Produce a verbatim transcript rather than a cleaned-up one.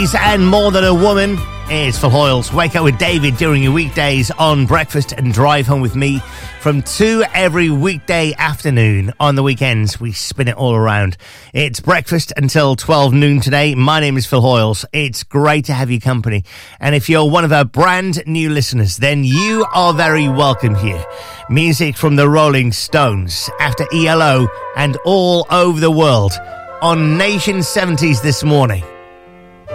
And More Than a Woman. It's Phil Hoyles. Wake up with David during your weekdays on Breakfast and drive home with me from two every weekday afternoon. On the weekends, we spin it all around. It's breakfast until twelve noon today. My name is Phil Hoyles. It's great to have your company. And if you're one of our brand new listeners, then you are very welcome here. Music from the Rolling Stones, after E L O, and all over the world on Nation seventies this morning.